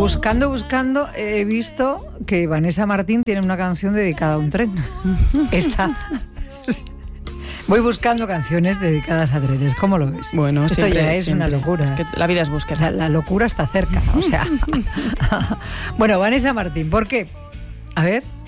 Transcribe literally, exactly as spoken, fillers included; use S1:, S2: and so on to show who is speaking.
S1: buscando, buscando, he visto que Vanessa Martín tiene una canción dedicada a un tren. Esta. Voy buscando canciones dedicadas a trenes. ¿Cómo lo ves?
S2: Bueno,
S1: esto
S2: siempre,
S1: ya es
S2: siempre.
S1: una locura.
S2: Es que la vida es búsqueda.
S1: La, la locura está cerca, o sea. Bueno, Vanessa Martín, ¿por qué? A ver.